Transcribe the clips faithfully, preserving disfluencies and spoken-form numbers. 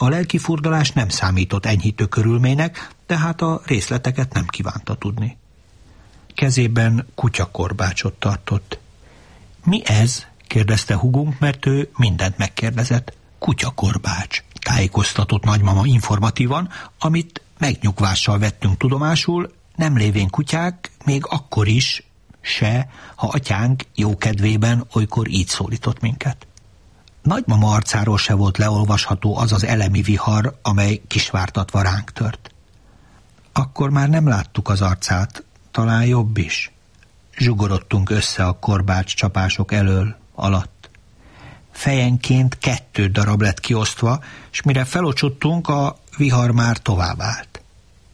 A lelkifurdalás nem számított enyhítő körülménynek, tehát a részleteket nem kívánta tudni. Kezében kutyakorbácsot tartott. Mi ez? Kérdezte húgunk, mert ő mindent megkérdezett. Kutyakorbács, tájékoztatott nagymama informatívan, amit megnyugvással vettünk tudomásul, nem lévén kutyák, még akkor is se, ha atyánk jókedvében olykor így szólított minket. Nagymama arcáról se volt leolvasható az az elemi vihar, amely kisvártatva ránk tört. Akkor már nem láttuk az arcát, talán jobb is. Zsugorodtunk össze a korbács csapások elől, alatt. Fejenként kettő darab lett kiosztva, és mire felocsuttunk, a vihar már tovább állt.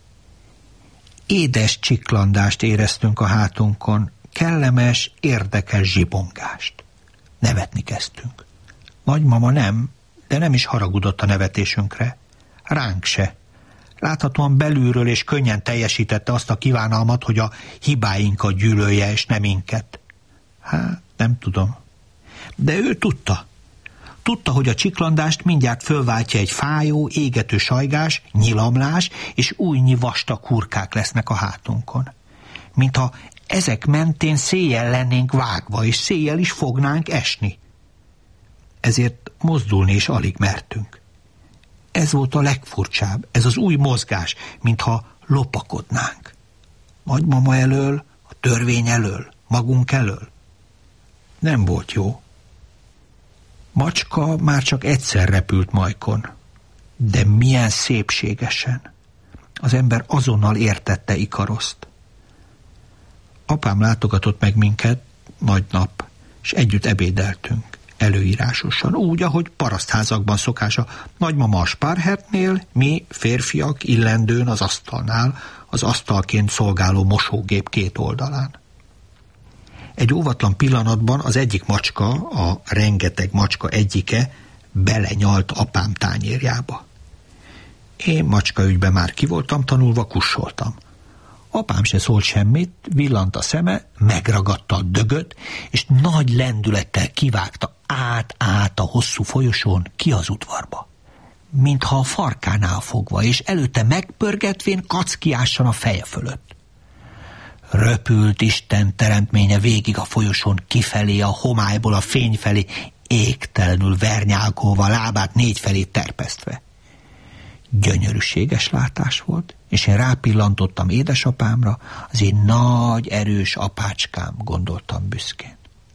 Édes csiklandást éreztünk a hátunkon, kellemes, érdekes zsibongást. Nevetni kezdtünk. Nagymama nem, de nem is haragudott a nevetésünkre. Ránk se. Láthatóan belülről és könnyen teljesítette azt a kívánalmat, hogy a hibáinkat gyűlölje, és nem minket. Hát, nem tudom. De ő tudta. Tudta, hogy a csiklandást mindjárt fölváltja egy fájó, égető sajgás, nyilamlás, és újnyi vastag hurkák lesznek a hátunkon. Mintha ezek mentén széjjel lennénk vágva, és széjjel is fognánk esni. Ezért mozdulni is alig mertünk. Ez volt a legfurcsább, ez az új mozgás, mintha lopakodnánk. Nagymama elől, a törvény elől, magunk elől. Nem volt jó. Macska már csak egyszer repült majkon, de milyen szépségesen. Az ember azonnal értette Ikaroszt. Apám látogatott meg minket nagy nap, és együtt ebédeltünk, előírásosan, úgy, ahogy parasztházakban szokása. Nagymama a spárhertnél, mi férfiak illendőn az asztalnál, az asztalként szolgáló mosógép két oldalán. Egy óvatlan pillanatban az egyik macska, a rengeteg macska egyike belenyalt apám tányérjába. Én macska ügyben már ki voltam tanulva, kussoltam. Apám se szólt semmit, villant a szeme, megragadta a dögöt, és nagy lendülettel kivágta át-át a hosszú folyosón ki az udvarba. Mintha a farkánál fogva, és előtte megpörgetvén kackiássan a feje fölött. Röpült Isten teremtménye végig a folyosón kifelé, a homályból a fény felé, égtelenül vernyálkolva, lábát négyfelé terpesztve. Gyönyörűséges látás volt, és én rápillantottam édesapámra, az én nagy, erős apácskám, gondoltam büszkén.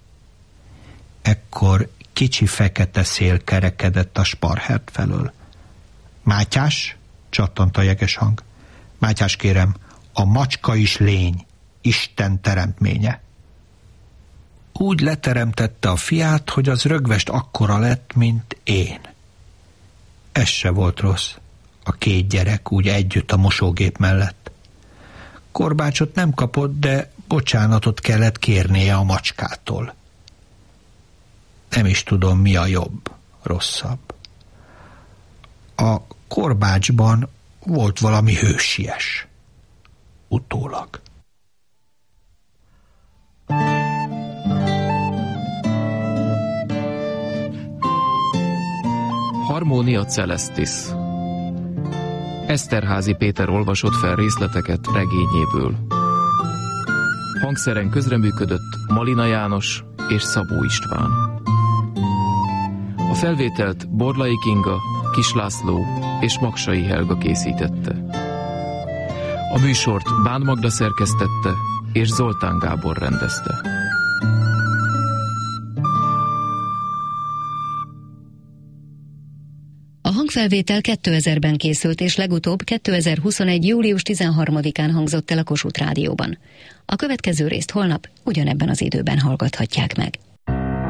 Ekkor kicsi fekete szél kerekedett a sparhert felől. Mátyás, csattant a jeges hang. Mátyás, kérem, a macska is lény, Isten teremtménye. Úgy leteremtette a fiát, hogy az rögvest akkora lett, mint én. Ez se volt rossz, a két gyerek úgy együtt a mosógép mellett. Korbácsot nem kapott, de bocsánatot kellett kérnie a macskától. Nem is tudom, mi a jobb, rosszabb. A korbácsban volt valami hősies. Utólag. Harmonia Celestis. Eszterházy Péter olvasott fel részleteket regényéből. Hangszeren közreműködött Malina János és Szabó István. A felvételt Borlai Kinga, Kis László és Maksai Helga készítette. A műsort Bán Magda szerkesztette és Zoltán Gábor rendezte. A hangfelvétel kétezerben készült, és legutóbb kétezer-huszonegy. július tizenharmadikán hangzott el a Kossuth Rádióban. A következő részt holnap ugyanebben az időben hallgathatják meg.